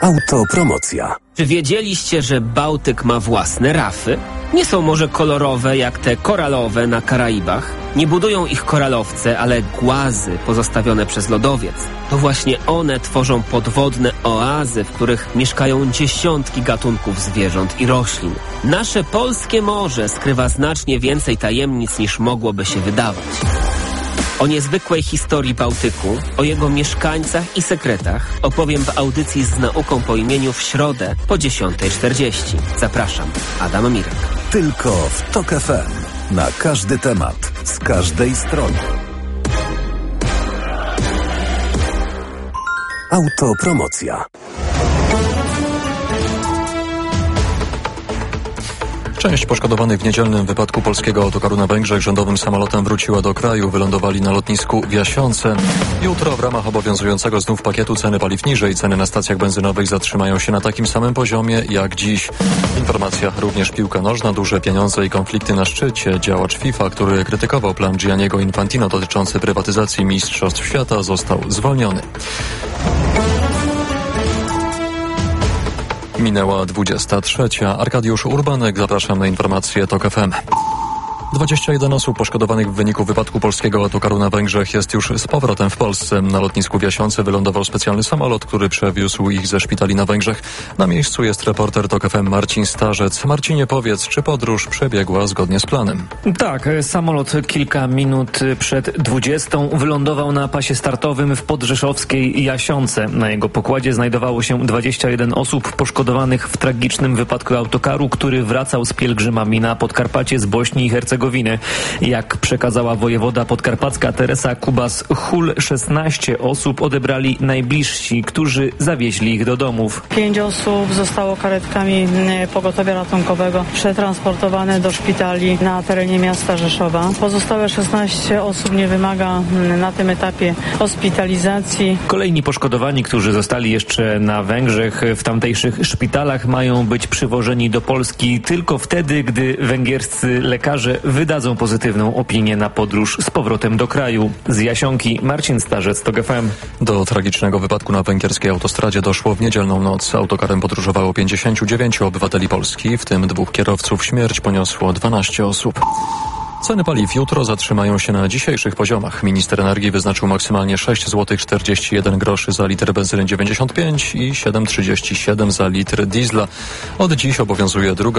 Autopromocja. Czy wiedzieliście, że Bałtyk ma własne rafy? Nie są może kolorowe jak te koralowe na Karaibach. Nie budują ich koralowce, ale głazy pozostawione przez lodowiec. To właśnie one tworzą podwodne oazy, w których mieszkają dziesiątki gatunków zwierząt i roślin. Nasze polskie morze skrywa znacznie więcej tajemnic niż mogłoby się wydawać. O niezwykłej historii Bałtyku, o jego mieszkańcach i sekretach opowiem w audycji z nauką po imieniu w środę po 10:40. Zapraszam, Adam Mirek. Tylko w TOK FM. Na każdy temat, z każdej strony. Autopromocja. Część poszkodowanych w niedzielnym wypadku polskiego autokaru na Węgrzech rządowym samolotem wróciła do kraju. Wylądowali na lotnisku w Jasionce. Jutro w ramach obowiązującego znów pakietu ceny paliw niżej. Ceny na stacjach benzynowych zatrzymają się na takim samym poziomie jak dziś. Informacja również piłka nożna. Duże pieniądze i konflikty na szczycie. Działacz FIFA, który krytykował plan Gianniego Infantino dotyczący prywatyzacji Mistrzostw Świata, został zwolniony. Minęła 23. Arkadiusz Urbanek, zapraszam na informacje TOK FM. 21 osób poszkodowanych w wyniku wypadku polskiego autokaru na Węgrzech jest już z powrotem w Polsce. Na lotnisku w Jasionce wylądował specjalny samolot, który przewiózł ich ze szpitali na Węgrzech. Na miejscu jest reporter TOK FM Marcin Starzec. Marcinie, powiedz, czy podróż przebiegła zgodnie z planem? Tak, samolot kilka minut przed 20 wylądował na pasie startowym w podrzeszowskiej Jasionce. Na jego pokładzie znajdowało się 21 osób poszkodowanych w tragicznym wypadku autokaru, który wracał z pielgrzymami na Podkarpacie z Bośni i Hercegowiny. Jak przekazała wojewoda podkarpacka Teresa Kubas-Hul, 16 osób odebrali najbliżsi, którzy zawieźli ich do domów. 5 osób zostało karetkami pogotowia ratunkowego przetransportowane do szpitali na terenie miasta Rzeszowa. Pozostałe 16 osób nie wymaga na tym etapie hospitalizacji. Kolejni poszkodowani, którzy zostali jeszcze na Węgrzech w tamtejszych szpitalach, mają być przywożeni do Polski tylko wtedy, gdy węgierscy lekarze wydadzą pozytywną opinię na podróż z powrotem do kraju. Z Jasionki Marcin Starzec, TOK FM. Do tragicznego wypadku na węgierskiej autostradzie doszło w niedzielną noc. Autokarem podróżowało 59 obywateli Polski, w tym 2 kierowców. Śmierć poniosło 12 osób. Ceny paliw jutro zatrzymają się na dzisiejszych poziomach. Minister energii wyznaczył maksymalnie 6,41 zł za litr benzyny 95 i 7,37 za litr diesla. Od dziś obowiązuje druga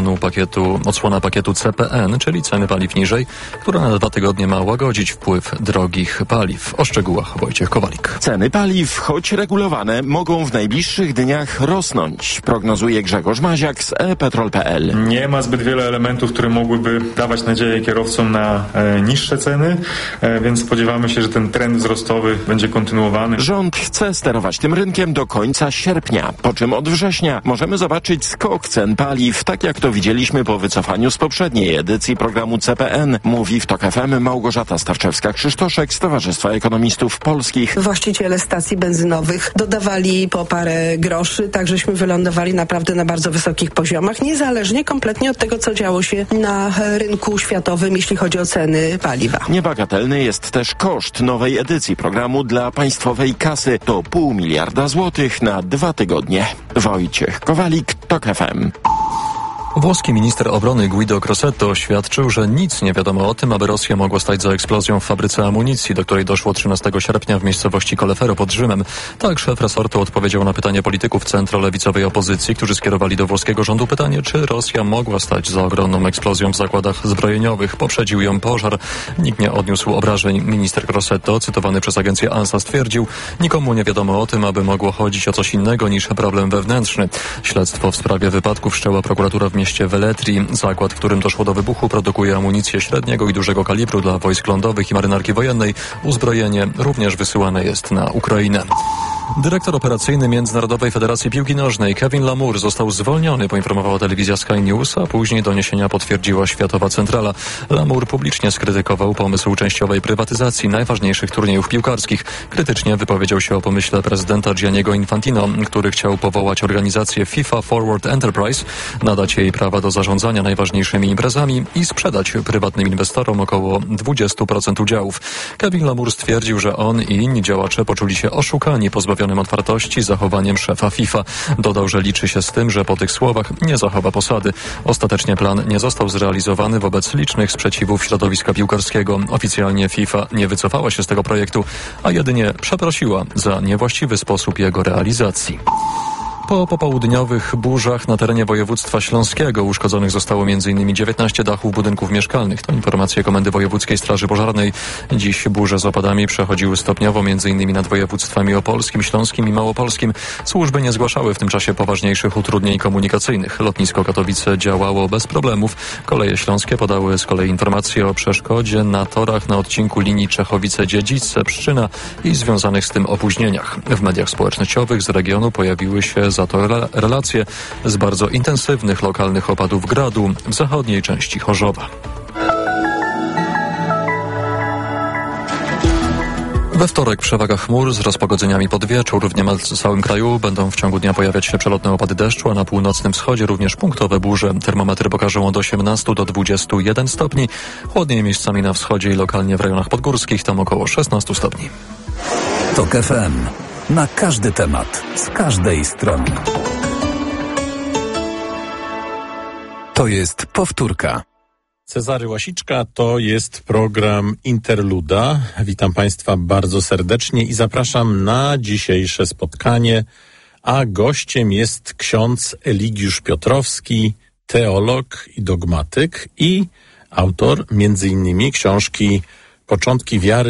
odsłona pakietu CPN, czyli ceny paliw niżej, która na 2 tygodnie ma łagodzić wpływ drogich paliw. O szczegółach Wojciech Kowalik. Ceny paliw, choć regulowane, mogą w najbliższych dniach rosnąć, prognozuje Grzegorz Maziak z ePetrol.pl. Nie ma zbyt wiele elementów, które mogłyby dawać nadzieję kierowcom na niższe ceny, więc spodziewamy się, że ten trend wzrostowy będzie kontynuowany. Rząd chce sterować tym rynkiem do końca sierpnia, po czym od września możemy zobaczyć skok cen paliw, tak jak to widzieliśmy po wycofaniu z poprzedniej edycji programu CPN, mówi w TOK FM Małgorzata Starczewska-Krzysztoszek z Towarzystwa Ekonomistów Polskich. Właściciele stacji benzynowych dodawali po parę groszy, tak żeśmy wylądowali naprawdę na bardzo wysokich poziomach, niezależnie kompletnie od tego, co działo się na rynku światowym, jeśli chodzi o ceny paliwa. Niebagatelny jest też koszt nowej edycji programu dla państwowej kasy. To 0,5 miliarda złotych na 2 tygodnie. Wojciech Kowalik, TOK FM. Włoski minister obrony Guido Crosetto oświadczył, że nic nie wiadomo o tym, aby Rosja mogła stać za eksplozją w fabryce amunicji, do której doszło 13 sierpnia w miejscowości Colleferro pod Rzymem. Tak szef resortu odpowiedział na pytanie polityków centrolewicowej opozycji, którzy skierowali do włoskiego rządu pytanie, czy Rosja mogła stać za ogromną eksplozją w zakładach zbrojeniowych. Poprzedził ją pożar. Nikt nie odniósł obrażeń. Minister Crosetto, cytowany przez agencję ANSA, stwierdził, nikomu nie wiadomo o tym, aby mogło chodzić o coś innego niż problem wewnętrzny. Śledztwo w sprawie wypadków wszczęła prokuratura w mieście Velletri. Zakład, w którym doszło do wybuchu, produkuje amunicję średniego i dużego kalibru dla wojsk lądowych i marynarki wojennej. Uzbrojenie również wysyłane jest na Ukrainę. Dyrektor operacyjny Międzynarodowej Federacji Piłki Nożnej Kevin Lamour został zwolniony, poinformowała telewizja Sky News, a później doniesienia potwierdziła Światowa Centrala. Lamour publicznie skrytykował pomysł częściowej prywatyzacji najważniejszych turniejów piłkarskich. Krytycznie wypowiedział się o pomyśle prezydenta Gianniego Infantino, który chciał powołać organizację FIFA Forward Enterprise, nadać jej prawa do zarządzania najważniejszymi imprezami i sprzedać prywatnym inwestorom około 20% udziałów. Kevin Lamour stwierdził, że on i inni działacze poczuli się oszukani pozbawionym otwartości zachowaniem szefa FIFA. Dodał, że liczy się z tym, że po tych słowach nie zachowa posady. Ostatecznie plan nie został zrealizowany wobec licznych sprzeciwów środowiska piłkarskiego. Oficjalnie FIFA nie wycofała się z tego projektu, a jedynie przeprosiła za niewłaściwy sposób jego realizacji. Po popołudniowych burzach na terenie województwa śląskiego uszkodzonych zostało m.in. 19 dachów budynków mieszkalnych. To informacje Komendy Wojewódzkiej Straży Pożarnej. Dziś burze z opadami przechodziły stopniowo m.in. nad województwami opolskim, śląskim i małopolskim. Służby nie zgłaszały w tym czasie poważniejszych utrudnień komunikacyjnych. Lotnisko Katowice działało bez problemów. Koleje śląskie podały z kolei informacje o przeszkodzie na torach na odcinku linii Czechowice-Dziedzice-Pszczyna i związanych z tym opóźnieniach. W mediach społecznościowych z regionu pojawiły się za to relacje z bardzo intensywnych lokalnych opadów gradu w zachodniej części Chorzowa. We wtorek przewaga chmur z rozpogodzeniami pod wieczór. W niemal całym kraju będą w ciągu dnia pojawiać się przelotne opady deszczu, a na północnym wschodzie również punktowe burze. Termometry pokażą od 18 do 21 stopni. Chłodniej miejscami na wschodzie i lokalnie w rejonach podgórskich, tam około 16 stopni. TOK FM. Na każdy temat, z każdej strony. To jest powtórka. Cezary Łasiczka, to jest program Interluda. Witam Państwa bardzo serdecznie i zapraszam na dzisiejsze spotkanie, a gościem jest ksiądz Eligiusz Piotrowski, teolog i dogmatyk i autor m.in. książki Początki wiary